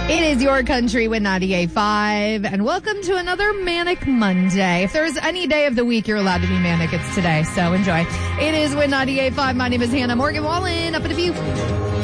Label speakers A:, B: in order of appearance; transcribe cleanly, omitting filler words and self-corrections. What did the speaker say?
A: It is your country with 98.5, and welcome to another Manic Monday. If there's any day of the week you're allowed to be manic, it's today, so enjoy. It is with 98.5. My name is Hannah Morgan Wallen. Up in a few.